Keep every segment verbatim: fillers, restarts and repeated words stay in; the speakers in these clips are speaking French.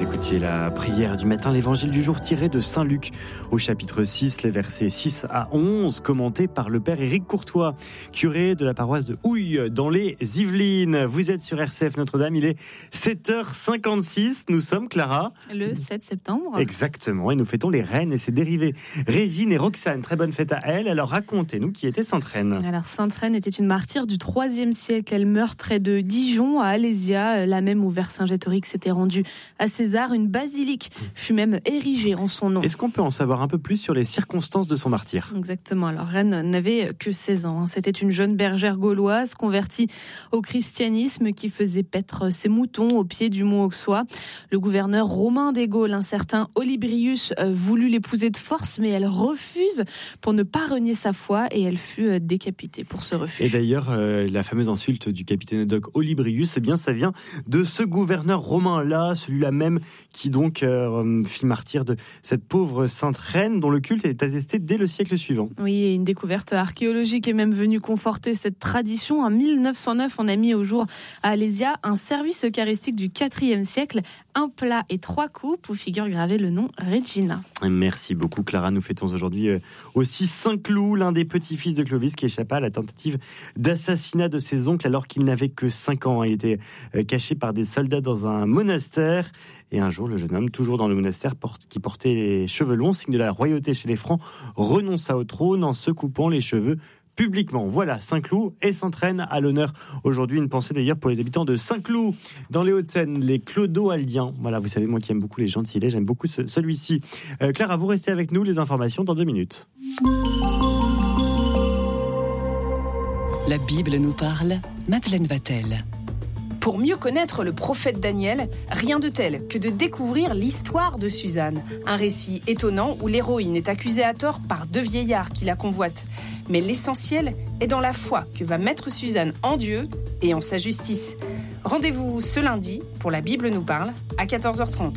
Vous écoutiez la prière du matin, l'évangile du jour tiré de Saint Luc au chapitre six, les versets six à onze, commentés par le père Éric Courtois, curé de la paroisse de Houille dans les Yvelines. Vous êtes sur R C F Notre-Dame, il est sept heures cinquante-six, nous sommes, Clara, le sept septembre. Exactement, et nous fêtons les reines et ses dérivés. Régine et Roxane, très bonne fête à elles. Alors racontez-nous qui était Sainte Reine. Alors Sainte Reine était une martyre du troisième siècle. Elle meurt près de Dijon, à Alésia, là même où Vercingétorix s'était rendu à César. Une basilique fut même érigée en son nom. Est-ce qu'on peut en savoir un peu plus sur les circonstances de son martyre ? Exactement. Alors Reine n'avait que seize ans. C'était une jeune bergère gauloise convertie au christianisme qui faisait paître ses moutons au pied du mont Auxois. Le gouverneur romain des Gaules, un certain Olybrius, voulut l'épouser de force, mais elle refuse pour ne pas renier sa foi et elle fut décapitée pour ce refus. Et d'ailleurs, euh, la fameuse insulte du capitaine Doc Olybrius, eh bien, ça vient de ce gouverneur romain-là, celui-là même qui donc euh, fit martyr de cette pauvre sainte reine dont le culte est attesté dès le siècle suivant. Oui, et une découverte archéologique est même venue conforter cette tradition. En mille neuf cent neuf, on a mis au jour à Alésia un service eucharistique du quatrième siècle, un plat et trois coupes où figure gravé le nom Regina. Merci beaucoup Clara, nous fêtons aujourd'hui aussi Saint-Cloud, l'un des petits-fils de Clovis qui échappa à la tentative d'assassinat de ses oncles alors qu'il n'avait que cinq ans. Il était caché par des soldats dans un monastère. Et un jour, le jeune homme, toujours dans le monastère, porte, qui portait les cheveux longs, signe de la royauté chez les Francs, renonça au trône en se coupant les cheveux publiquement. Voilà, Saint-Cloud et Sainte-Reine à l'honneur aujourd'hui. Une pensée d'ailleurs pour les habitants de Saint-Cloud, dans les Hauts-de-Seine, les Clodo-Aldiens. Voilà, vous savez, moi qui aime beaucoup les gentilets, j'aime beaucoup ce, celui-ci. Euh, Clara, vous restez avec nous, les informations dans deux minutes. La Bible nous parle, Madeleine Vatel. Pour mieux connaître le prophète Daniel, rien de tel que de découvrir l'histoire de Suzanne. Un récit étonnant où l'héroïne est accusée à tort par deux vieillards qui la convoitent. Mais l'essentiel est dans la foi que va mettre Suzanne en Dieu et en sa justice. Rendez-vous ce lundi pour La Bible nous parle à quatorze heures trente.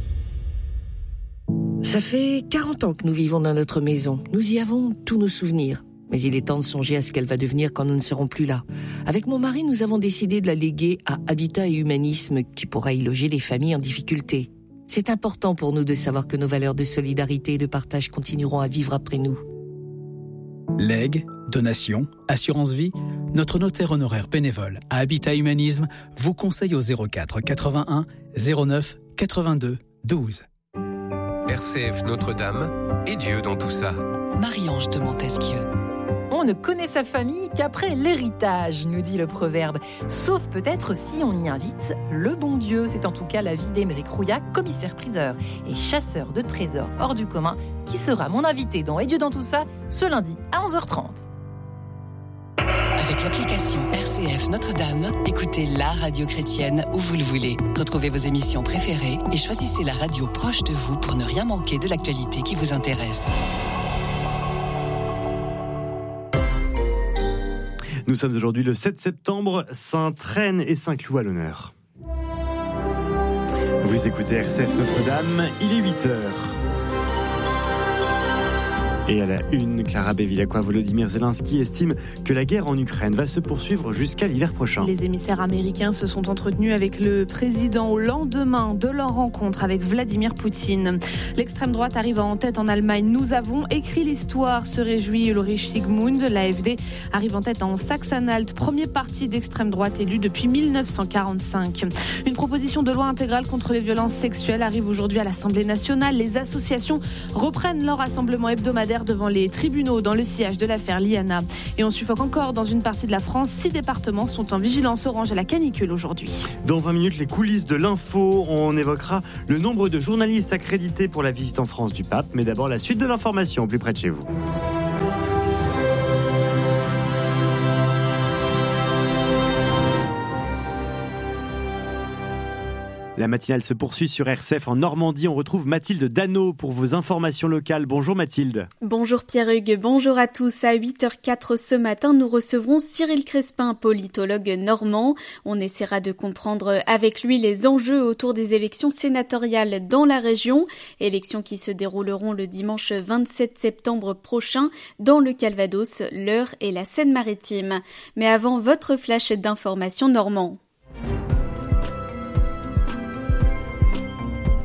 Ça fait quarante ans que nous vivons dans notre maison. Nous y avons tous nos souvenirs. Mais il est temps de songer à ce qu'elle va devenir quand nous ne serons plus là. Avec mon mari, nous avons décidé de la léguer à Habitat et Humanisme, qui pourra y loger les familles en difficulté. C'est important pour nous de savoir que nos valeurs de solidarité et de partage continueront à vivre après nous. Legs, donations, assurance vie, notre notaire honoraire bénévole à Habitat Humanisme vous conseille au zéro quatre quatre-vingt-un zéro neuf quatre-vingt-deux douze. R C F Notre-Dame et Dieu dans tout ça. Marie-Ange de Montesquieu. On ne connaît sa famille qu'après l'héritage, nous dit le proverbe. Sauf peut-être si on y invite le bon Dieu. C'est en tout cas l'avis d'Émeric Rouillat, commissaire-priseur et chasseur de trésors hors du commun, qui sera mon invité dans Et Dieu dans tout ça, ce lundi à onze heures trente. Avec l'application R C F Notre-Dame, écoutez la radio chrétienne où vous le voulez. Retrouvez vos émissions préférées et choisissez la radio proche de vous pour ne rien manquer de l'actualité qui vous intéresse. Nous sommes aujourd'hui le sept septembre, Sainte-Reine et Saint-Cloud à l'honneur. Vous écoutez R C F Notre-Dame, il est huit heures. Et à la une, Clara Bevilacqua, Volodymyr Zelensky estime que la guerre en Ukraine va se poursuivre jusqu'à l'hiver prochain. Les émissaires américains se sont entretenus avec le président au lendemain de leur rencontre avec Vladimir Poutine. L'extrême droite arrive en tête en Allemagne. Nous avons écrit l'histoire, se réjouit Ulrich Sigmund. L'A F D arrive en tête en Saxe-Anhalt, premier parti d'extrême droite élu depuis mille neuf cent quarante-cinq. Une proposition de loi intégrale contre les violences sexuelles arrive aujourd'hui à l'Assemblée nationale. Les associations reprennent leur rassemblement hebdomadaire devant les tribunaux dans le sillage de l'affaire Liana. Et on suffoque encore dans une partie de la France. Six départements sont en vigilance orange à la canicule aujourd'hui. Dans vingt minutes, les coulisses de l'info. On évoquera le nombre de journalistes accrédités pour la visite en France du pape. Mais d'abord, la suite de l'information, plus près de chez vous. La matinale se poursuit sur R C F en Normandie. On retrouve Mathilde Dano pour vos informations locales. Bonjour Mathilde. Bonjour Pierre-Hugues, bonjour à tous. À huit heures quatre ce matin, nous recevrons Cyril Crespin, politologue normand. On essaiera de comprendre avec lui les enjeux autour des élections sénatoriales dans la région. Élections qui se dérouleront le dimanche vingt-sept septembre prochain dans le Calvados, l'Eure et la Seine-Maritime. Mais avant, votre flash d'informations normand.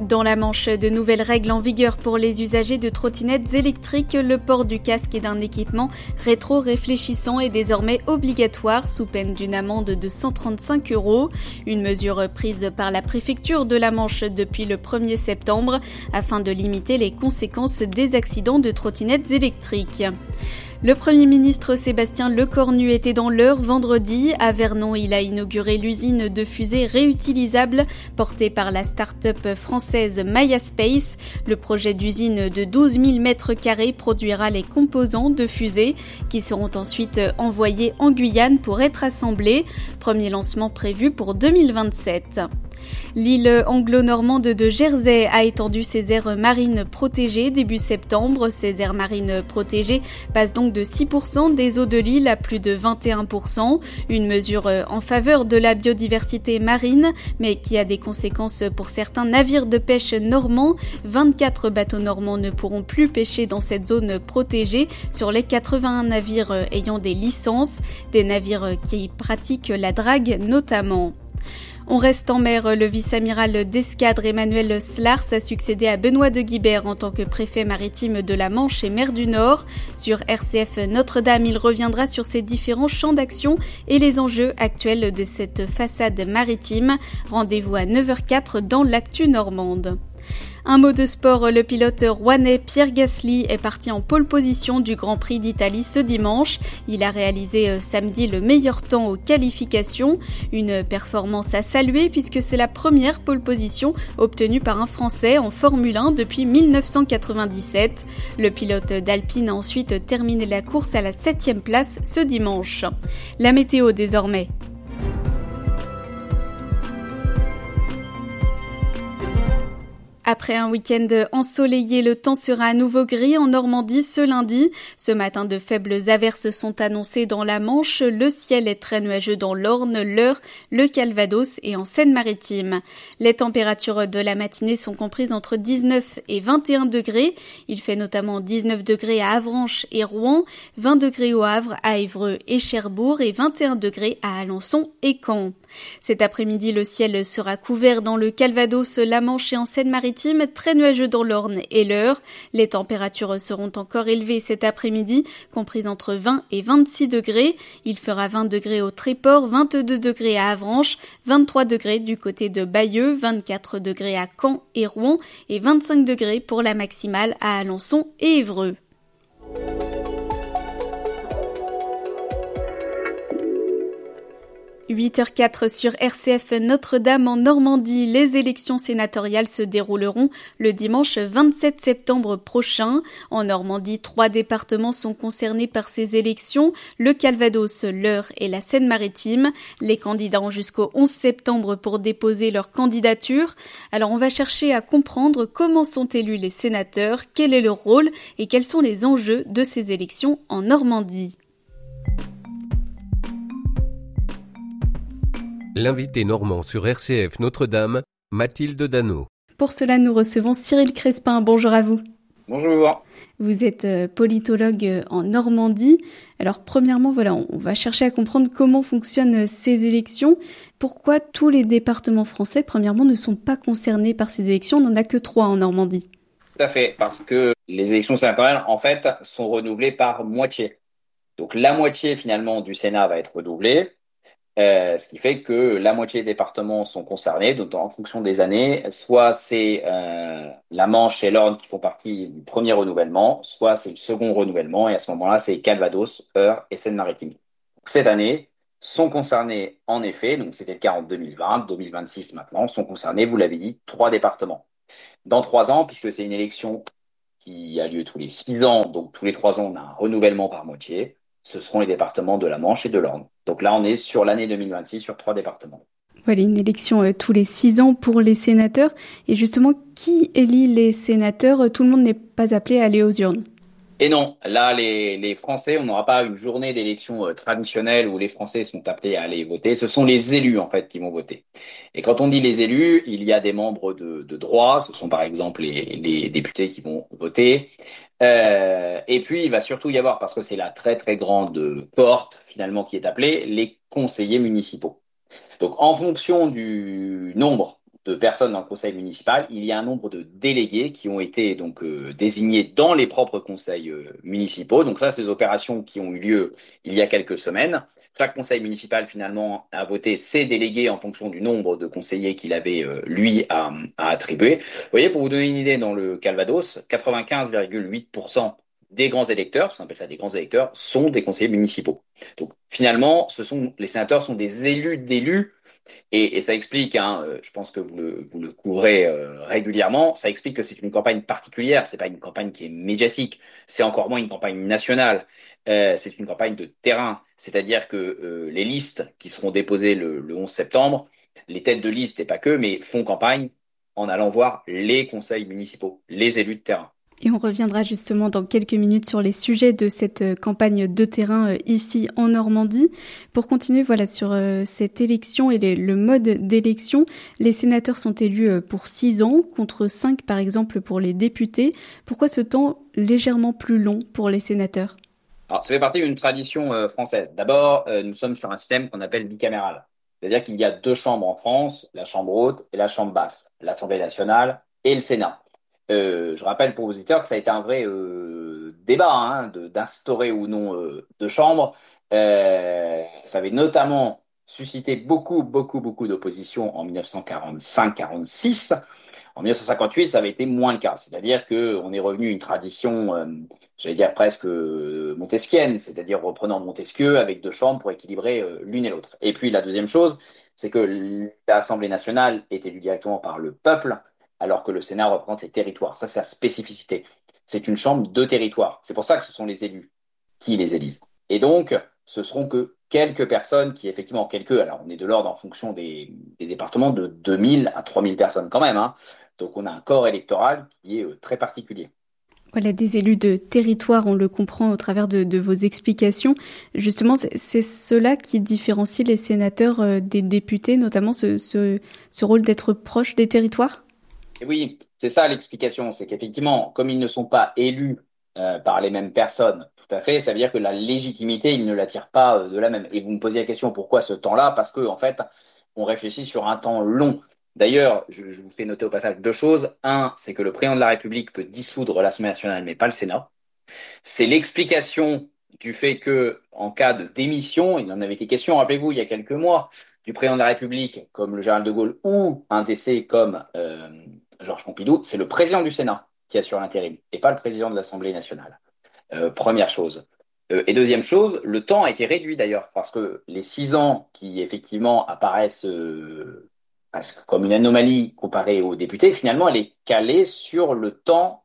Dans la Manche, de nouvelles règles en vigueur pour les usagers de trottinettes électriques. Le port du casque et d'un équipement rétro-réfléchissant est désormais obligatoire sous peine d'une amende de cent trente-cinq euros. Une mesure prise par la préfecture de la Manche depuis le premier septembre afin de limiter les conséquences des accidents de trottinettes électriques. Le Premier ministre Sébastien Lecornu était dans l'Eure vendredi. À Vernon, il a inauguré l'usine de fusées réutilisables portée par la start-up française Maya Space. Le projet d'usine de douze mille mètres carrés produira les composants de fusées qui seront ensuite envoyés en Guyane pour être assemblés. Premier lancement prévu pour deux mille vingt-sept. L'île anglo-normande de Jersey a étendu ses aires marines protégées début septembre. Ces aires marines protégées passent donc de six pour cent des eaux de l'île à plus de vingt et un pour cent. Une mesure en faveur de la biodiversité marine, mais qui a des conséquences pour certains navires de pêche normands. vingt-quatre bateaux normands ne pourront plus pêcher dans cette zone protégée sur les quatre-vingt-un navires ayant des licences, des navires qui pratiquent la drague notamment. On reste en mer. Le vice-amiral d'escadre Emmanuel Slars a succédé à Benoît de Guibert en tant que préfet maritime de la Manche et mer du Nord. Sur R C F Notre-Dame, il reviendra sur ses différents champs d'action et les enjeux actuels de cette façade maritime. Rendez-vous à neuf heures zéro quatre dans l'actu normande. Un mot de sport, le pilote rouennais Pierre Gasly est parti en pole position du Grand Prix d'Italie ce dimanche. Il a réalisé samedi le meilleur temps aux qualifications. Une performance à saluer puisque c'est la première pole position obtenue par un Français en Formule un depuis mille neuf cent quatre-vingt-dix-sept. Le pilote d'Alpine a ensuite terminé la course à la septième place ce dimanche. La météo désormais. Après un week-end ensoleillé, le temps sera à nouveau gris en Normandie ce lundi. Ce matin, de faibles averses sont annoncées dans la Manche. Le ciel est très nuageux dans l'Orne, l'Eure, le Calvados et en Seine-Maritime. Les températures de la matinée sont comprises entre dix-neuf et vingt et un degrés. Il fait notamment dix-neuf degrés à Avranches et Rouen, vingt degrés au Havre, à Évreux et Cherbourg et vingt et un degrés à Alençon et Caen. Cet après-midi, le ciel sera couvert dans le Calvados, la Manche et en Seine-Maritime, très nuageux dans l'Orne et l'Eure. Les températures seront encore élevées cet après-midi, comprises entre vingt et vingt-six degrés. Il fera vingt degrés au Tréport, vingt-deux degrés à Avranches, vingt-trois degrés du côté de Bayeux, vingt-quatre degrés à Caen et Rouen et vingt-cinq degrés pour la maximale à Alençon et Évreux. huit heures zéro quatre sur R C F Notre-Dame en Normandie. Les élections sénatoriales se dérouleront le dimanche vingt-sept septembre prochain. En Normandie, trois départements sont concernés par ces élections, le Calvados, l'Eure et la Seine-Maritime. Les candidats ont jusqu'au onze septembre pour déposer leur candidature. Alors on va chercher à comprendre comment sont élus les sénateurs, quel est leur rôle et quels sont les enjeux de ces élections en Normandie. L'invité normand sur R C F Notre-Dame, Mathilde Dano. Pour cela, nous recevons Cyril Crespin. Bonjour à vous. Bonjour. Vous êtes politologue en Normandie. Alors, premièrement, voilà, on va chercher à comprendre comment fonctionnent ces élections. Pourquoi tous les départements français, premièrement, ne sont pas concernés par ces élections? On n'en a que trois en Normandie. Tout à fait, parce que les élections sénatoriales, en fait, sont renouvelées par moitié. Donc, la moitié, finalement, du Sénat va être renouvelée. Euh, ce qui fait que la moitié des départements sont concernés, donc en fonction des années, soit c'est euh, la Manche et l'Orne qui font partie du premier renouvellement, soit c'est le second renouvellement, et à ce moment-là, c'est Calvados, Eure et Seine-Maritime. Donc, cette année, sont concernés en effet, donc c'était le cas en deux mille vingt, deux mille vingt-six maintenant, sont concernés, vous l'avez dit, trois départements. Dans trois ans, puisque c'est une élection qui a lieu tous les six ans, donc tous les trois ans, on a un renouvellement par moitié, ce seront les départements de la Manche et de l'Orne. Donc là, on est sur l'année deux mille vingt-six, sur trois départements. Voilà, une élection euh, tous les six ans pour les sénateurs. Et justement, qui élit les sénateurs? Tout le monde n'est pas appelé à aller aux urnes. Et non, là, les, les Français, on n'aura pas une journée d'élection euh, traditionnelle où les Français sont appelés à aller voter. Ce sont les élus, en fait, qui vont voter. Et quand on dit les élus, il y a des membres de, de droit. Ce sont, par exemple, les, les députés qui vont voter. Euh, et puis, il va surtout y avoir, parce que c'est la très, très grande cohorte, finalement, qui est appelée, les conseillers municipaux. Donc, en fonction du nombre de personnes dans le conseil municipal, il y a un nombre de délégués qui ont été donc euh, désignés dans les propres conseils euh, municipaux. Donc ça, c'est des opérations qui ont eu lieu il y a quelques semaines. Chaque conseil municipal, finalement, a voté ses délégués en fonction du nombre de conseillers qu'il avait, euh, lui, à, à attribuer. Vous voyez, pour vous donner une idée, dans le Calvados, quatre-vingt-quinze virgule huit pour cent des grands électeurs, on appelle ça des grands électeurs, sont des conseillers municipaux. Donc finalement, ce sont, les sénateurs sont des élus d'élus. Et, et ça explique, hein, je pense que vous le, vous le couvrez euh, régulièrement, ça explique que c'est une campagne particulière, c'est pas une campagne qui est médiatique, c'est encore moins une campagne nationale, euh, c'est une campagne de terrain, c'est-à-dire que euh, les listes qui seront déposées le, le onze septembre, les têtes de liste et pas que, mais font campagne en allant voir les conseils municipaux, les élus de terrain. Et on reviendra justement dans quelques minutes sur les sujets de cette campagne de terrain ici en Normandie. Pour continuer voilà, sur cette élection et les, le mode d'élection, les sénateurs sont élus pour six ans, contre cinq par exemple pour les députés. Pourquoi ce temps légèrement plus long pour les sénateurs ? Alors, ça fait partie d'une tradition euh, française. D'abord, euh, nous sommes sur un système qu'on appelle bicaméral. C'est-à-dire qu'il y a deux chambres en France, la chambre haute et la chambre basse, l'Assemblée nationale et le Sénat. Euh, je rappelle pour vos auditeurs que ça a été un vrai euh, débat hein, de, d'instaurer ou non euh, deux chambres. Euh, ça avait notamment suscité beaucoup, beaucoup, beaucoup d'opposition en dix-neuf cent quarante-cinq quarante-six. En dix-neuf cent cinquante-huit, ça avait été moins le cas. C'est-à-dire qu'on est revenu à une tradition, euh, j'allais dire presque euh, montesquienne, c'est-à-dire reprenant Montesquieu avec deux chambres pour équilibrer euh, l'une et l'autre. Et puis la deuxième chose, c'est que l'Assemblée nationale est élue directement par le peuple, alors que le Sénat représente les territoires. Ça, c'est la spécificité. C'est une chambre de territoire. C'est pour ça que ce sont les élus qui les élisent. Et donc, ce seront que quelques personnes qui, effectivement, quelques, alors on est de l'ordre en fonction des, des départements de deux mille à trois mille personnes quand même. Hein. Donc, on a un corps électoral qui est euh, très particulier. Voilà, des élus de territoire, on le comprend au travers de, de vos explications. Justement, c'est, c'est cela qui différencie les sénateurs euh, des députés, notamment ce, ce, ce rôle d'être proche des territoires ? Et oui, c'est ça l'explication, c'est qu'effectivement, comme ils ne sont pas élus euh, par les mêmes personnes, tout à fait, ça veut dire que la légitimité, ils ne la tirent pas euh, de la même. Et vous me posiez la question, pourquoi ce temps-là ? Parce que en fait, on réfléchit sur un temps long. D'ailleurs, je, je vous fais noter au passage deux choses. Un, c'est que le président de la République peut dissoudre l'Assemblée nationale, mais pas le Sénat. C'est l'explication du fait que, en cas de démission, il en avait été question, rappelez-vous, il y a quelques mois, du président de la République, comme le général de Gaulle, ou un décès comme euh, Georges Pompidou, c'est le président du Sénat qui assure l'intérim, et pas le président de l'Assemblée nationale. Euh, première chose. Euh, et deuxième chose, le temps a été réduit d'ailleurs, parce que les six ans qui effectivement apparaissent euh, comme une anomalie comparée aux députés, finalement, elle est calée sur le temps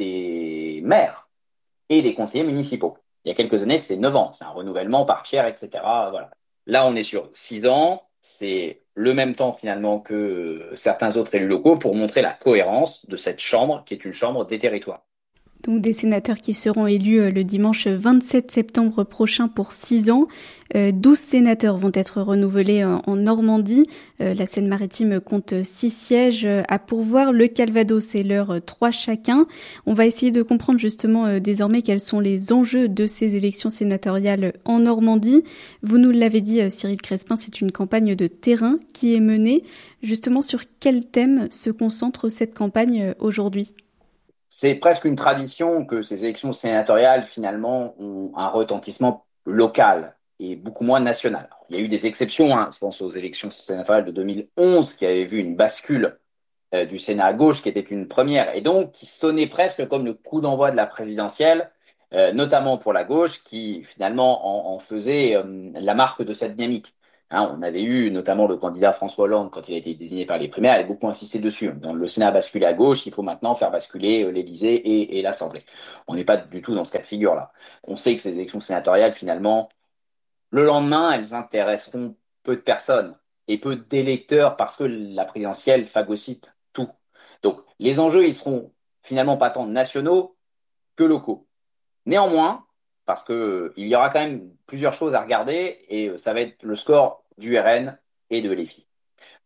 des maires et des conseillers municipaux. Il y a quelques années, c'était neuf ans, c'est un renouvellement par tiers, et cetera. Voilà. Là, on est sur six ans, c'est le même temps finalement que certains autres élus locaux pour montrer la cohérence de cette chambre qui est une chambre des territoires. Donc des sénateurs qui seront élus le dimanche vingt-sept septembre prochain pour six ans. Euh, douze sénateurs vont être renouvelés en, en Normandie. Euh, la Seine-Maritime compte six sièges à pourvoir. Le Calvados et leur trois chacun. On va essayer de comprendre justement euh, désormais quels sont les enjeux de ces élections sénatoriales en Normandie. Vous nous l'avez dit, euh, Cyril Crespin, c'est une campagne de terrain qui est menée. Justement, sur quel thème se concentre cette campagne euh, aujourd'hui ? C'est presque une tradition que ces élections sénatoriales, finalement, ont un retentissement local et beaucoup moins national. Alors, il y a eu des exceptions, hein, je pense aux élections sénatoriales de deux mille onze, qui avaient vu une bascule euh, du Sénat à gauche, qui était une première, et donc qui sonnait presque comme le coup d'envoi de la présidentielle, euh, notamment pour la gauche, qui finalement en, en faisait euh, la marque de cette dynamique. Hein, on avait eu notamment le candidat François Hollande, quand il a été désigné par les primaires, avait beaucoup insisté dessus. Dans le Sénat a basculé à gauche, il faut maintenant faire basculer l'Élysée et, et l'Assemblée. On n'est pas du tout dans ce cas de figure-là. On sait que ces élections sénatoriales, finalement, le lendemain, elles intéresseront peu de personnes et peu d'électeurs parce que la présidentielle phagocyte tout. Donc, les enjeux, ils seront finalement pas tant nationaux que locaux. Néanmoins, parce qu'il y aura quand même plusieurs choses à regarder et ça va être le score du R N et de L F I. Pourquoi ?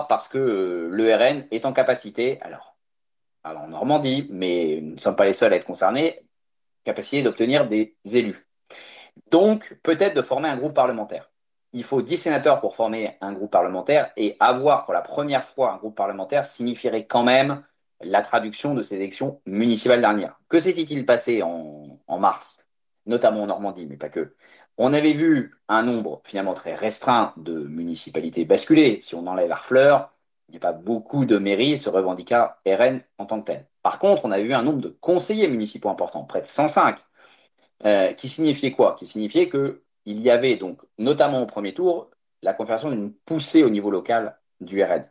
Parce que euh, le R N est en capacité, alors, alors en Normandie, mais nous ne sommes pas les seuls à être concernés, capacité d'obtenir des élus. Donc, peut-être de former un groupe parlementaire. il faut dix sénateurs pour former un groupe parlementaire, et avoir pour la première fois un groupe parlementaire signifierait quand même la traduction de ces élections municipales dernières. Que s'était-il passé en, en mars, notamment en Normandie, mais pas que? On avait vu un nombre finalement très restreint de municipalités basculer. Si on enlève Harfleur, il n'y a pas beaucoup de mairies se revendiquant R N en tant que telles. Par contre, on a vu un nombre de conseillers municipaux importants, près de cent cinq, euh, qui signifiait quoi? Qui signifiait qu'il y avait donc, notamment au premier tour, la confirmation d'une poussée au niveau local du R N.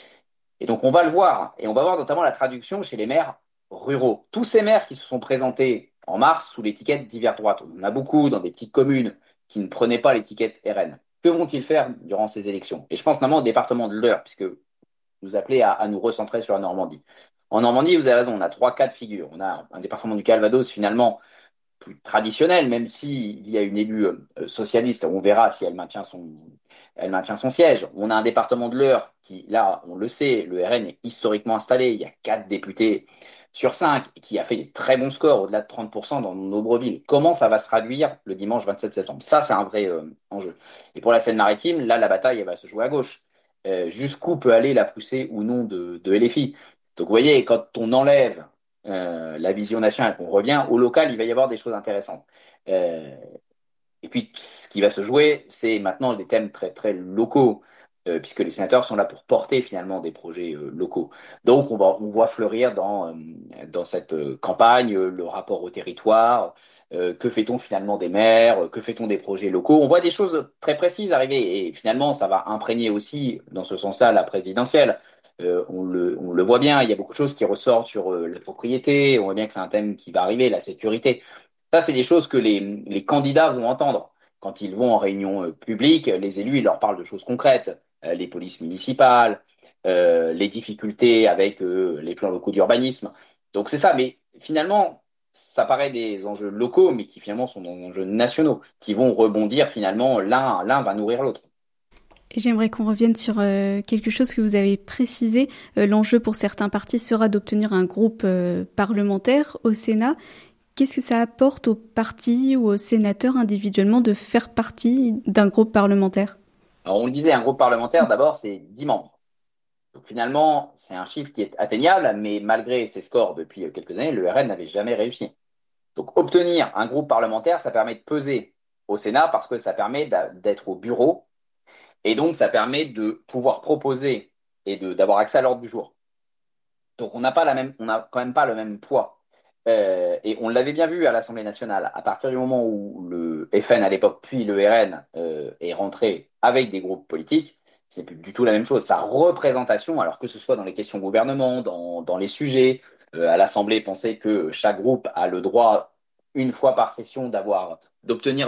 Et donc on va le voir, et on va voir notamment la traduction chez les maires ruraux. Tous ces maires qui se sont présentés en mars sous l'étiquette divers droite, on en a beaucoup dans des petites communes qui ne prenaient pas l'étiquette R N. Que vont-ils faire durant ces élections? Et je pense notamment au département de l'Eure, puisque vous appelez à, à nous recentrer sur la Normandie. En Normandie, vous avez raison, on a trois cas de figure. On a un département du Calvados finalement plus traditionnel, même s'il y a une élue euh, socialiste, on verra si elle maintient son, elle maintient son siège. On a un département de l'Eure qui, là, on le sait, le R N est historiquement installé, il y a quatre députés sur cinq, qui a fait des très bons scores, au-delà de trente pour cent dans de nombreuses villes. Comment ça va se traduire le dimanche vingt-sept septembre? Ça, c'est un vrai euh, enjeu. Et pour la Seine-Maritime, là, la bataille, elle va se jouer à gauche. Euh, jusqu'où peut aller la poussée ou non de, de L F I? Donc, vous voyez, quand on enlève Euh, la vision nationale, qu'on revient au local, il va y avoir des choses intéressantes. Euh, et puis, ce qui va se jouer, c'est maintenant des thèmes très, très locaux, euh, puisque les sénateurs sont là pour porter finalement des projets euh, locaux. Donc, on, va, on voit fleurir dans, euh, dans cette euh, campagne euh, le rapport au territoire. Euh, que fait-on finalement des maires? Que fait-on des projets locaux? On voit des choses très précises arriver, et finalement, ça va imprégner aussi, dans ce sens-là, la présidentielle. Euh, on, le, on le voit bien, il y a beaucoup de choses qui ressortent sur euh, la propriété, on voit bien que c'est un thème qui va arriver, la sécurité. Ça, c'est des choses que les, les candidats vont entendre. Quand ils vont en réunion euh, publique, les élus, ils leur parlent de choses concrètes, euh, les polices municipales, euh, les difficultés avec euh, les plans locaux d'urbanisme. Donc c'est ça, mais finalement, ça paraît des enjeux locaux, mais qui finalement sont des enjeux nationaux, qui vont rebondir finalement, l'un, l'un va nourrir l'autre. J'aimerais qu'on revienne sur euh, quelque chose que vous avez précisé. Euh, l'enjeu pour certains partis sera d'obtenir un groupe euh, parlementaire au Sénat. Qu'est-ce que ça apporte aux partis ou aux sénateurs individuellement de faire partie d'un groupe parlementaire? Alors on le disait, un groupe parlementaire, d'abord, c'est dix membres. Donc finalement, c'est un chiffre qui est atteignable, mais malgré ses scores depuis quelques années, le R N n'avait jamais réussi. Donc obtenir un groupe parlementaire, ça permet de peser au Sénat parce que ça permet d'être au bureau. Et donc, ça permet de pouvoir proposer et de, d'avoir accès à l'ordre du jour. Donc, on n'a pas la même, on n'a quand même pas le même poids. Euh, et on l'avait bien vu à l'Assemblée nationale. À partir du moment où le F N à l'époque, puis le R N, euh, est rentré avec des groupes politiques, c'est plus du tout la même chose. Sa représentation, alors que ce soit dans les questions gouvernement, dans, dans les sujets, euh, à l'Assemblée, penser que chaque groupe a le droit, une fois par session, d'avoir, d'obtenir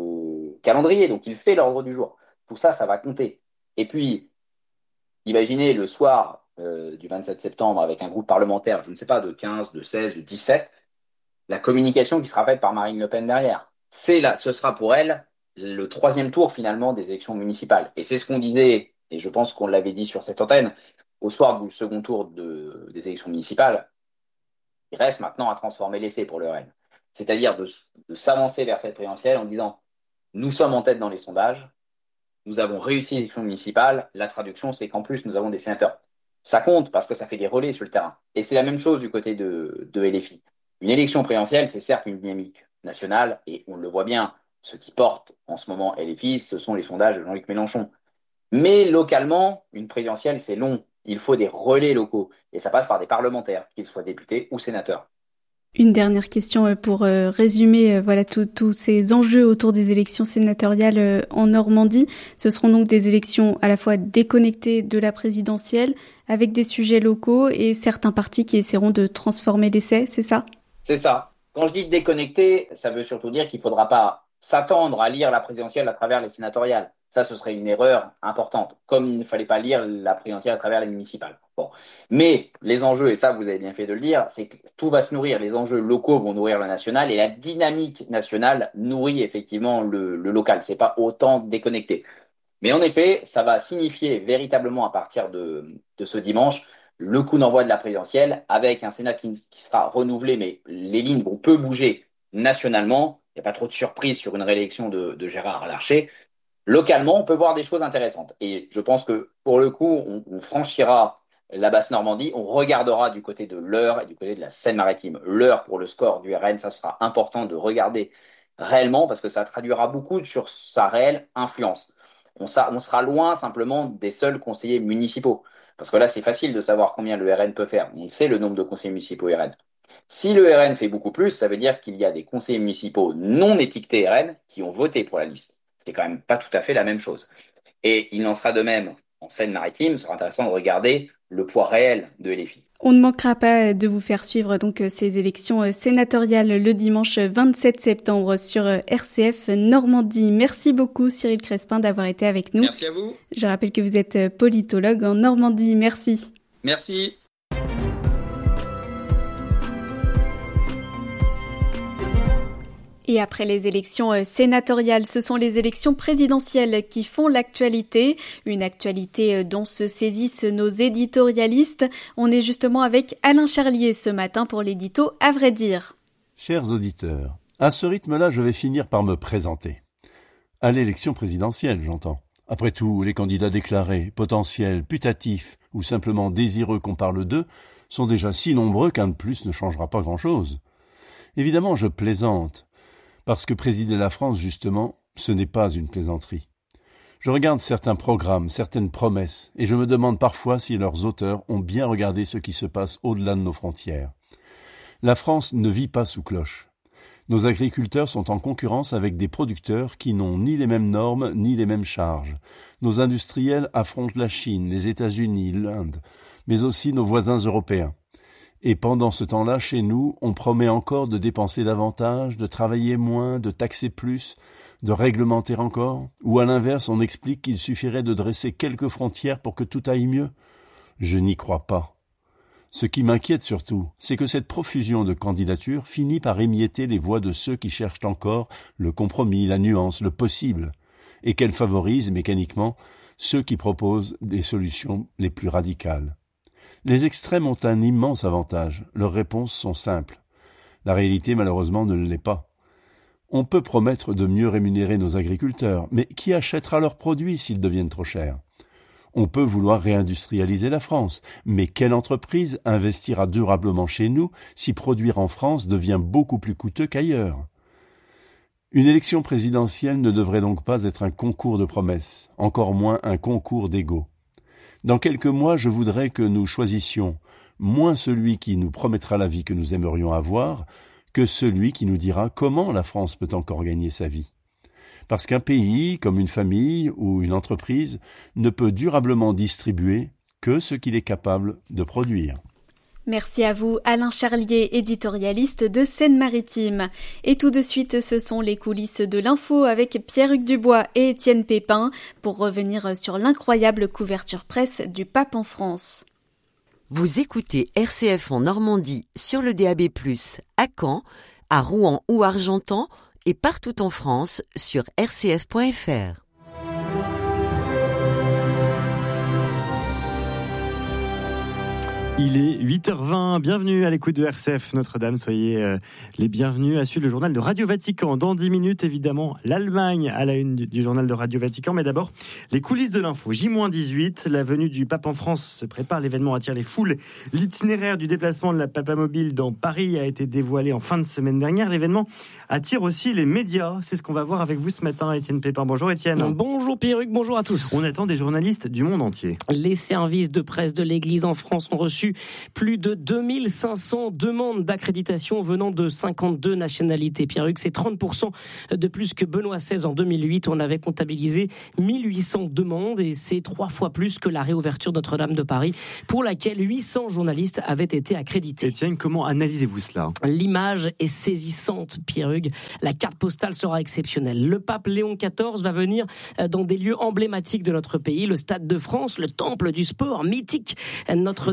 le calendrier. Donc, il fait l'ordre du jour. Tout ça, ça va compter. Et puis, imaginez le soir euh, du vingt-sept septembre avec un groupe parlementaire, je ne sais pas, de quinze, de seize, de dix-sept, la communication qui sera faite par Marine Le Pen derrière. C'est là, ce sera pour elle le troisième tour finalement des élections municipales. Et c'est ce qu'on disait, et je pense qu'on l'avait dit sur cette antenne, au soir du second tour de, des élections municipales. Il reste maintenant à transformer l'essai pour le R N. C'est-à-dire de, de s'avancer vers cette présidentielle en disant, nous sommes en tête dans les sondages, nous avons réussi l'élection municipale, la traduction, c'est qu'en plus, nous avons des sénateurs. Ça compte parce que ça fait des relais sur le terrain. Et c'est la même chose du côté de, de L F I. Une élection présidentielle, c'est certes une dynamique nationale, et on le voit bien, ce qui porte en ce moment L F I, ce sont les sondages de Jean-Luc Mélenchon. Mais localement, une présidentielle, c'est long. Il faut des relais locaux. Et ça passe par des parlementaires, qu'ils soient députés ou sénateurs. Une dernière question pour euh, résumer euh, voilà tous ces enjeux autour des élections sénatoriales euh, en Normandie. Ce seront donc des élections à la fois déconnectées de la présidentielle, avec des sujets locaux et certains partis qui essaieront de transformer l'essai, c'est ça? C'est ça. Quand je dis déconnecté, ça veut surtout dire qu'il ne faudra pas s'attendre à lire la présidentielle à travers les sénatoriales. Ça, ce serait une erreur importante, comme il ne fallait pas lire la présidentielle à travers les municipales. Bon. Mais les enjeux, et ça vous avez bien fait de le dire, c'est que tout va se nourrir. Les enjeux locaux vont nourrir le national et la dynamique nationale nourrit effectivement le, le local. C'est pas autant déconnecté. Mais en effet, ça va signifier véritablement à partir de, de ce dimanche le coup d'envoi de la présidentielle avec un Sénat qui, qui sera renouvelé, mais les lignes vont peu bouger nationalement. Il n'y a pas trop de surprise sur une réélection de, de Gérard Larcher. localement, on peut voir des choses intéressantes. Et je pense que pour le coup, on, on franchira la Basse-Normandie, on regardera du côté de l'Eure et du côté de la Seine-Maritime. L'Eure pour le score du R N, ça sera important de regarder réellement parce que ça traduira beaucoup sur sa réelle influence. On, sa, on sera loin simplement des seuls conseillers municipaux. Parce que là, c'est facile de savoir combien le R N peut faire. On sait le nombre de conseillers municipaux R N. Si le R N fait beaucoup plus, ça veut dire qu'il y a des conseillers municipaux non étiquetés R N qui ont voté pour la liste. C'est quand même pas tout à fait la même chose. Et il en sera de même en Seine-Maritime. Ce sera intéressant de regarder le poids réel de L F I. On ne manquera pas de vous faire suivre donc ces élections sénatoriales le dimanche vingt-sept septembre sur R C F Normandie. Merci beaucoup Cyril Crespin d'avoir été avec nous. Merci à vous. Je rappelle que vous êtes politologue en Normandie. Merci. Merci. Et après les élections sénatoriales, ce sont les élections présidentielles qui font l'actualité. Une actualité dont se saisissent nos éditorialistes. On est justement avec Alain Charlier ce matin pour l'édito À vrai dire. Chers auditeurs, à ce rythme-là, je vais finir par me présenter. À l'élection présidentielle, j'entends. Après tout, les candidats déclarés, potentiels, putatifs ou simplement désireux qu'on parle d'eux sont déjà si nombreux qu'un de plus ne changera pas grand-chose. Évidemment, je plaisante. Parce que présider la France, justement, ce n'est pas une plaisanterie. Je regarde certains programmes, certaines promesses, et je me demande parfois si leurs auteurs ont bien regardé ce qui se passe au-delà de nos frontières. La France ne vit pas sous cloche. Nos agriculteurs sont en concurrence avec des producteurs qui n'ont ni les mêmes normes ni les mêmes charges. Nos industriels affrontent la Chine, les États-Unis, l'Inde, mais aussi nos voisins européens. Et pendant ce temps-là, chez nous, on promet encore de dépenser davantage, de travailler moins, de taxer plus, de réglementer encore, ou à l'inverse, on explique qu'il suffirait de dresser quelques frontières pour que tout aille mieux. Je n'y crois pas. Ce qui m'inquiète surtout, c'est que cette profusion de candidatures finit par émietter les voix de ceux qui cherchent encore le compromis, la nuance, le possible, et qu'elle favorise mécaniquement ceux qui proposent des solutions les plus radicales. Les extrêmes ont un immense avantage. Leurs réponses sont simples. La réalité, malheureusement, ne l'est pas. On peut promettre de mieux rémunérer nos agriculteurs, mais qui achètera leurs produits s'ils deviennent trop chers ? On peut vouloir réindustrialiser la France, mais quelle entreprise investira durablement chez nous si produire en France devient beaucoup plus coûteux qu'ailleurs ? Une élection présidentielle ne devrait donc pas être un concours de promesses, encore moins un concours d'ego. Dans quelques mois, je voudrais que nous choisissions moins celui qui nous promettra la vie que nous aimerions avoir que celui qui nous dira comment la France peut encore gagner sa vie. Parce qu'un pays, comme une famille ou une entreprise, ne peut durablement distribuer que ce qu'il est capable de produire. Merci à vous, Alain Charlier, éditorialiste de Seine-Maritime. Et tout de suite, ce sont les coulisses de l'info avec Pierre-Hugues Dubois et Étienne Pépin pour revenir sur l'incroyable couverture presse du pape en France. Vous écoutez R C F en Normandie sur le D A B plus, à Caen, à Rouen ou Argentan et partout en France sur r c f point f r. Il est huit heures vingt, bienvenue à l'écoute de R C F Notre-Dame, soyez euh, les bienvenus à suivre le journal de Radio Vatican. Dans dix minutes, évidemment, l'Allemagne à la une du, du journal de Radio Vatican, mais d'abord, les coulisses de l'info. J dix-huit, la venue du pape en France se prépare, l'événement attire les foules. L'itinéraire du déplacement de la Papamobile dans Paris a été dévoilé en fin de semaine dernière. L'événement attire aussi les médias, c'est ce qu'on va voir avec vous ce matin, Étienne Pépin. Bonjour Étienne. Bonjour Pierre-Hugues, bonjour à tous. On attend des journalistes du monde entier. Les services de presse de l'Église en France ont reçu plus de deux mille cinq cents demandes d'accréditation venant de cinquante-deux nationalités. Pierre-Hugues, c'est trente pour cent de plus que Benoît seize en deux mille huit. On avait comptabilisé mille huit cents demandes et c'est trois fois plus que la réouverture Notre-Dame de Paris pour laquelle huit cents journalistes avaient été accrédités. Étienne, comment analysez-vous cela ? L'image est saisissante, Pierre-Hugues. La carte postale sera exceptionnelle. Le pape Léon quatorze va venir dans des lieux emblématiques de notre pays, le Stade de France, le temple du sport mythique Notre-Dame de Paris.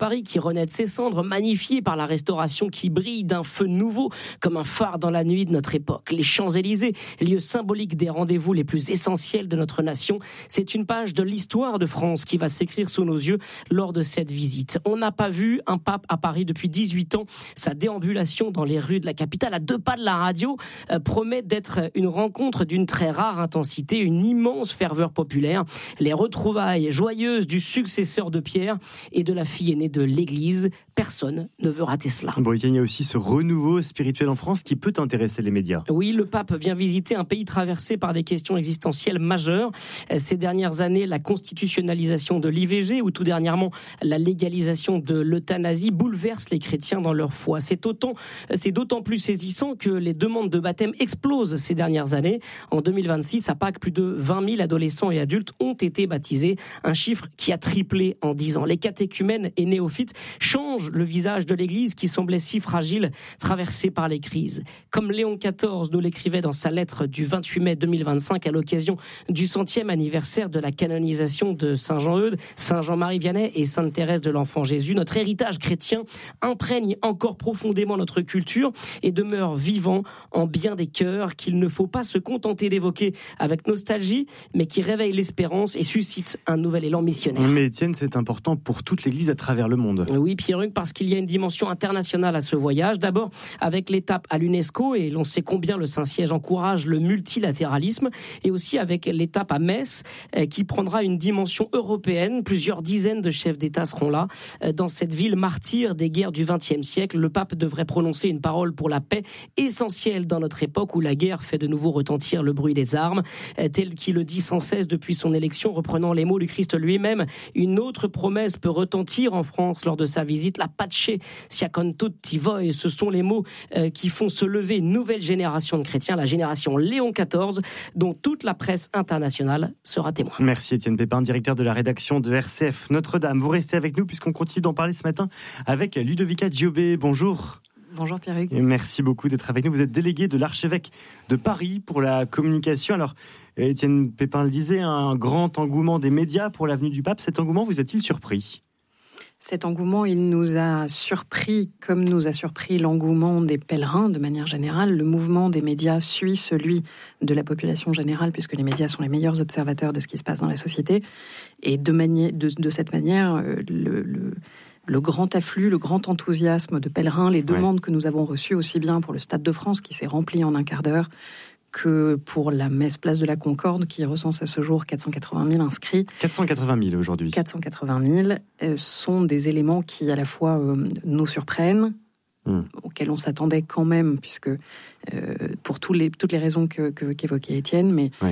Paris qui renaît de ses cendres, magnifié par la restauration qui brille d'un feu nouveau comme un phare dans la nuit de notre époque. Les Champs-Élysées, lieu symbolique des rendez-vous les plus essentiels de notre nation, c'est une page de l'histoire de France qui va s'écrire sous nos yeux lors de cette visite. On n'a pas vu un pape à Paris depuis dix-huit ans. Sa déambulation dans les rues de la capitale, à deux pas de la radio, euh, promet d'être une rencontre d'une très rare intensité, une immense ferveur populaire. Les retrouvailles joyeuses du successeur de Pierre et de la fille aînée de l'Église. Personne ne veut rater cela. Bon, il y a aussi ce renouveau spirituel en France qui peut intéresser les médias. Oui, le pape vient visiter un pays traversé par des questions existentielles majeures. Ces dernières années, la constitutionnalisation de l'I V G ou tout dernièrement la légalisation de l'euthanasie bouleverse les chrétiens dans leur foi. C'est autant, c'est d'autant plus saisissant que les demandes de baptême explosent ces dernières années. En deux mille vingt-six, à Pâques, plus de vingt mille adolescents et adultes ont été baptisés, un chiffre qui a triplé en dix ans. Les catéchumènes et néophytes changent le visage de l'Église qui semblait si fragile, traversée par les crises. Comme Léon quatorze nous l'écrivait dans sa lettre du vingt-huit mai deux mille vingt-cinq à l'occasion du centième anniversaire de la canonisation de Saint Jean-Eudes, Saint Jean-Marie Vianney et Sainte Thérèse de l'Enfant Jésus, notre héritage chrétien imprègne encore profondément notre culture et demeure vivant en bien des cœurs qu'il ne faut pas se contenter d'évoquer avec nostalgie, mais qui réveille l'espérance et suscite un nouvel élan missionnaire. Mais Étienne, c'est important pour toute l'Église à travers le monde. Oui, Pierre-Hugues, parce qu'il y a une dimension internationale à ce voyage. D'abord, avec l'étape à l'UNESCO, et l'on sait combien le Saint-Siège encourage le multilatéralisme, et aussi avec l'étape à Metz, qui prendra une dimension européenne. Plusieurs dizaines de chefs d'État seront là. Dans cette ville martyre des guerres du vingtième siècle, le pape devrait prononcer une parole pour la paix, essentielle dans notre époque où la guerre fait de nouveau retentir le bruit des armes, tel qu'il le dit sans cesse depuis son élection, reprenant les mots du Christ lui-même. Une autre promesse peut retentir en France lors de sa visite, la pace siacon tutti voi. Ce sont les mots euh, qui font se lever une nouvelle génération de chrétiens, la génération Léon quatorze, dont toute la presse internationale sera témoin. Merci Étienne Pépin, directeur de la rédaction de R C F Notre-Dame. Vous restez avec nous puisqu'on continue d'en parler ce matin avec Ludovica Giobbe. Bonjour. Bonjour Pierre-Hugues. Et merci beaucoup d'être avec nous. Vous êtes délégué de l'archevêque de Paris pour la communication. Alors, Étienne Pépin le disait, un grand engouement des médias pour l'avenue du pape. Cet engouement vous a-t-il surpris ? Cet engouement, il nous a surpris, comme nous a surpris l'engouement des pèlerins de manière générale. Le mouvement des médias suit celui de la population générale, puisque les médias sont les meilleurs observateurs de ce qui se passe dans la société. Et de, mani- de, de cette manière, le, le, le grand afflux, le grand enthousiasme de pèlerins, les demandes ouais. que nous avons reçues, aussi bien pour le Stade de France, qui s'est rempli en un quart d'heure, que pour la messe Place de la Concorde, qui recense à ce jour quatre cent quatre-vingt mille inscrits. quatre cent quatre-vingt mille aujourd'hui. quatre cent quatre-vingt mille euh, sont des éléments qui, à la fois, euh, nous surprennent, mmh. auxquels on s'attendait quand même, puisque, euh, pour tous les, toutes les raisons que, que, qu'évoquait Étienne, mais ouais.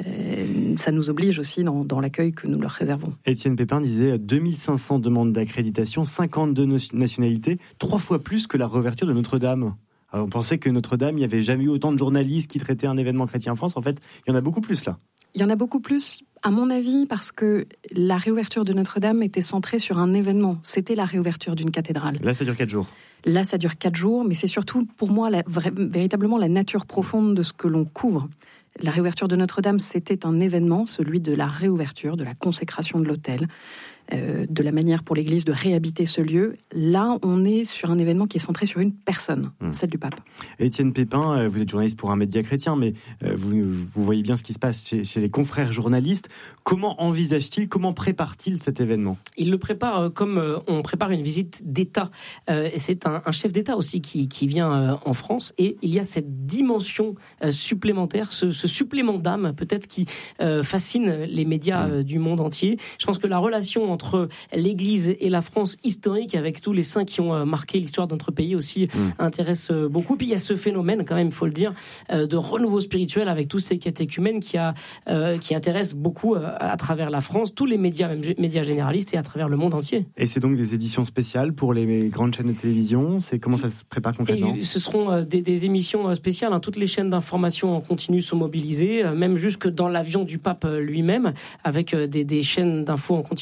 euh, ça nous oblige aussi dans, dans l'accueil que nous leur réservons. Étienne Pépin disait deux mille cinq cents demandes d'accréditation, cinquante-deux nationalités, trois fois plus que la réouverture de Notre-Dame. On pensait que Notre-Dame, il n'y avait jamais eu autant de journalistes qui traitaient un événement chrétien en France. En fait, il y en a beaucoup plus là. Il y en a beaucoup plus, à mon avis, parce que la réouverture de Notre-Dame était centrée sur un événement. C'était la réouverture d'une cathédrale. Là, ça dure quatre jours. Là, ça dure quatre jours, mais c'est surtout, pour moi, la, vra- véritablement la nature profonde de ce que l'on couvre. La réouverture de Notre-Dame, c'était un événement, celui de la réouverture, de la consécration de l'autel, euh, de la manière pour l'Église de réhabiter ce lieu. Là, on est sur un événement qui est centré sur une personne, mmh. celle du pape. Étienne Pépin, vous êtes journaliste pour un média chrétien, mais vous, vous voyez bien ce qui se passe chez, chez les confrères journalistes. Comment envisage-t-il, comment prépare-t-il cet événement ? Il le prépare comme on prépare une visite d'État. Euh, et c'est un, un chef d'État aussi qui, qui vient en France. Et il y a cette dimension supplémentaire, ce, ce supplément d'âme peut-être qui euh, fascine les médias euh, du monde entier. Je pense que la relation entre l'Église et la France historique, avec tous les saints qui ont euh, marqué l'histoire de notre pays aussi, mmh. intéresse euh, beaucoup. Puis il y a ce phénomène, quand même, il faut le dire, euh, de renouveau spirituel avec tous ces catéchumènes qui, a, euh, qui intéressent beaucoup euh, à travers la France, tous les médias, même médias généralistes et à travers le monde entier. Et c'est donc des éditions spéciales pour les grandes chaînes de télévision. C'est comment ça se prépare concrètement ? Et ce seront euh, des, des émissions euh, spéciales. Hein. Toutes les chaînes d'information en continu sont mobilisées, euh, même jusque dans l'avion du pape lui-même, avec euh, des, des chaînes d'infos en continu qui seront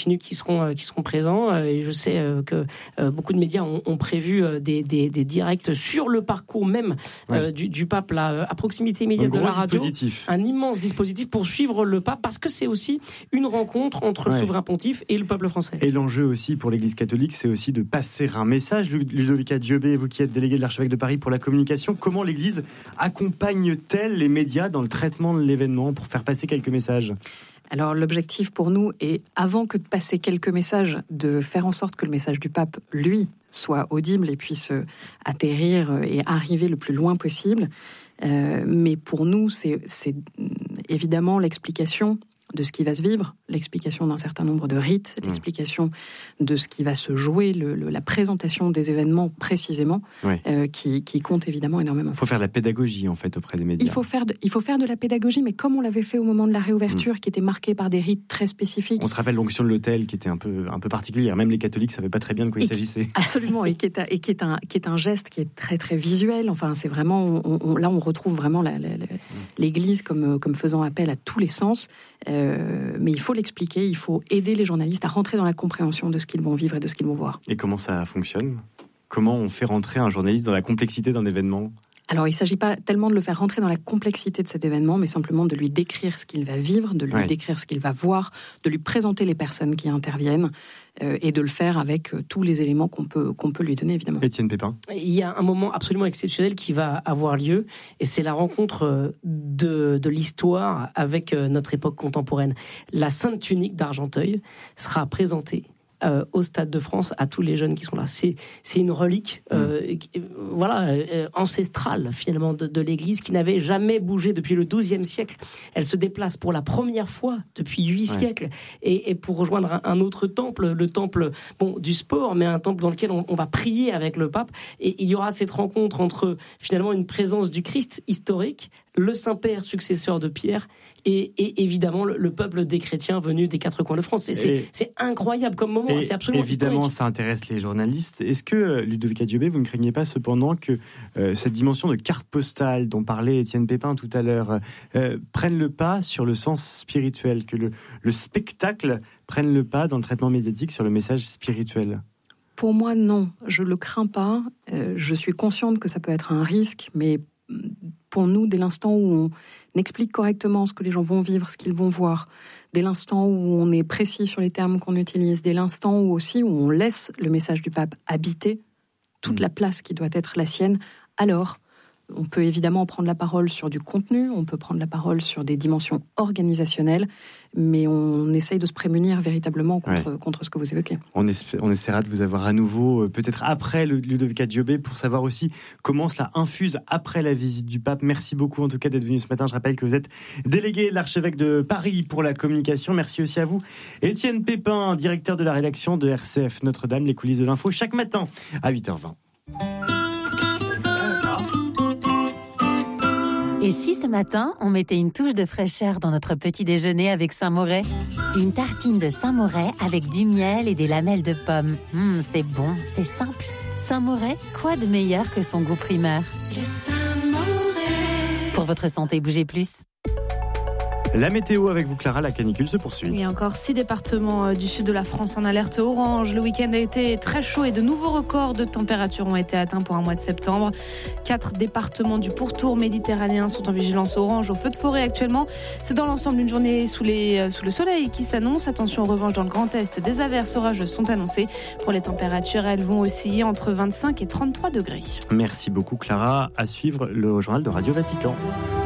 seront, qui seront présents. Et je sais que beaucoup de médias ont, ont prévu des, des, des directs sur le parcours même ouais. euh, du, du pape, là, à proximité immédiate de la radio. Un immense dispositif pour suivre le pape, parce que c'est aussi une rencontre entre ouais. le souverain pontife et le peuple français. Et l'enjeu aussi pour l'Église catholique, c'est aussi de passer un message. Ludovica Diobé, vous qui êtes déléguée de l'archevêque de Paris pour la communication, comment l'Église accompagne-t-elle les médias dans le traitement de l'événement pour faire passer quelques messages ? Alors l'objectif pour nous est, avant que de passer quelques messages, de faire en sorte que le message du pape, lui, soit audible et puisse atterrir et arriver le plus loin possible. Euh, mais pour nous, c'est, c'est évidemment l'explication de ce qui va se vivre, l'explication d'un certain nombre de rites, mmh. l'explication de ce qui va se jouer, le, le, la présentation des événements précisément, ouais. euh, qui, qui compte évidemment énormément. Il faut faire de la pédagogie en fait auprès des médias. Il faut faire de, il faut faire de la pédagogie, mais comme on l'avait fait au moment de la réouverture, mmh. qui était marquée par des rites très spécifiques. On se rappelle l'onction de l'autel qui était un peu, un peu particulière. Même les catholiques ne savaient pas très bien de quoi et il s'agissait. Absolument, et, qui est, et qui, est un, qui est un geste qui est très très visuel. Enfin, c'est vraiment, on, on, là on retrouve vraiment la, la, la, mmh. l'Église comme, comme faisant appel à tous les sens. Euh, mais il faut l'expliquer, il faut aider les journalistes à rentrer dans la compréhension de ce qu'ils vont vivre et de ce qu'ils vont voir. Et comment ça fonctionne ? Comment on fait rentrer un journaliste dans la complexité d'un événement ? Alors, il ne s'agit pas tellement de le faire rentrer dans la complexité de cet événement, mais simplement de lui décrire ce qu'il va vivre, de lui ouais. décrire ce qu'il va voir, de lui présenter les personnes qui interviennent, euh, et de le faire avec euh, tous les éléments qu'on peut, qu'on peut lui donner, évidemment. Étienne Pépin. Il y a un moment absolument exceptionnel qui va avoir lieu, et c'est la rencontre de, de l'histoire avec notre époque contemporaine. La Sainte Tunique d'Argenteuil sera présentée Euh, au Stade de France à tous les jeunes qui sont là. C'est, c'est une relique euh, mmh. qui, voilà, euh, ancestrale finalement de, de l'Église, qui n'avait jamais bougé depuis le douzième siècle. Elle se déplace pour la première fois depuis huit ouais. siècles et, et pour rejoindre un, un autre temple, le temple bon, du sport, mais un temple dans lequel on, on va prier avec le pape. Et il y aura cette rencontre entre finalement une présence du Christ historique, le Saint-Père successeur de Pierre et, et évidemment le, le peuple des chrétiens venus des quatre coins de France. C'est, c'est, c'est incroyable comme moment, c'est absolument évidemment historique. Ça intéresse les journalistes. Est-ce que, Ludovica Diobé, vous ne craignez pas cependant que euh, cette dimension de carte postale dont parlait Étienne Pépin tout à l'heure euh, prenne le pas sur le sens spirituel, que le, le spectacle prenne le pas dans le traitement médiatique sur le message spirituel ? Pour moi, non. Je ne le crains pas. Euh, je suis consciente que ça peut être un risque, mais pour nous, dès l'instant où on explique correctement ce que les gens vont vivre, ce qu'ils vont voir, dès l'instant où on est précis sur les termes qu'on utilise, dès l'instant où aussi où on laisse le message du pape habiter toute mmh. la place qui doit être la sienne, alors on peut évidemment prendre la parole sur du contenu, on peut prendre la parole sur des dimensions organisationnelles, mais on essaye de se prémunir véritablement contre, ouais. contre ce que vous évoquez. On, espé- on essaiera de vous avoir à nouveau, euh, peut-être après le Ludovica Diobé, pour savoir aussi comment cela infuse après la visite du pape. Merci beaucoup en tout cas d'être venu ce matin. Je rappelle que vous êtes délégué de l'archevêque de Paris pour la communication. Merci aussi à vous. Étienne Pépin, directeur de la rédaction de R C F Notre-Dame, les coulisses de l'info, chaque matin à huit heures vingt. Et si ce matin, on mettait une touche de fraîcheur dans notre petit déjeuner avec Saint-Moret ? Une tartine de Saint-Moret avec du miel et des lamelles de pommes. Mmh, c'est bon, c'est simple. Saint-Moret, quoi de meilleur que son goût primaire ? Le Saint-Moret. Pour votre santé, bougez plus. La météo avec vous, Clara, la canicule se poursuit. Il y a encore six départements du sud de la France en alerte orange. Le week-end a été très chaud et de nouveaux records de température ont été atteints pour un mois de septembre. Quatre départements du pourtour méditerranéen sont en vigilance orange au feu de forêt actuellement. C'est dans l'ensemble une journée sous, les, sous le soleil qui s'annonce. Attention en revanche, dans le Grand Est, des averses orageuses sont annoncées. Pour les températures, elles vont osciller entre vingt-cinq et trente-trois degrés. Merci beaucoup, Clara. À suivre le journal de Radio Vatican.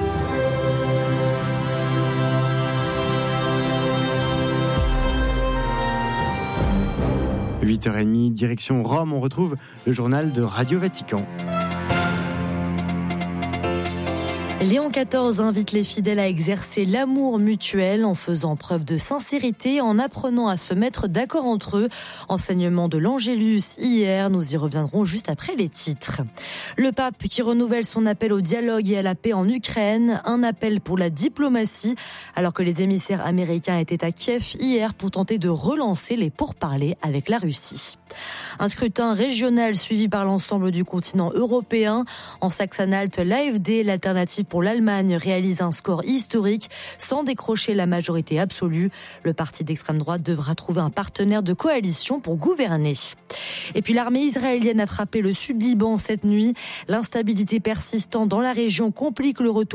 huit heures trente, direction Rome, on retrouve le journal de Radio Vatican. Léon quatorze invite les fidèles à exercer l'amour mutuel en faisant preuve de sincérité, en apprenant à se mettre d'accord entre eux. Enseignement de l'Angélus hier, nous y reviendrons juste après les titres. Le pape qui renouvelle son appel au dialogue et à la paix en Ukraine, un appel pour la diplomatie, alors que les émissaires américains étaient à Kiev hier pour tenter de relancer les pourparlers avec la Russie. Un scrutin régional suivi par l'ensemble du continent européen. En Saxe-Anhalt, l'A F D, l'alternative pour l'Allemagne, réalise un score historique sans décrocher la majorité absolue. Le parti d'extrême droite devra trouver un partenaire de coalition pour gouverner. Et puis l'armée israélienne a frappé le sud-Liban cette nuit. L'instabilité persistante dans la région complique le retour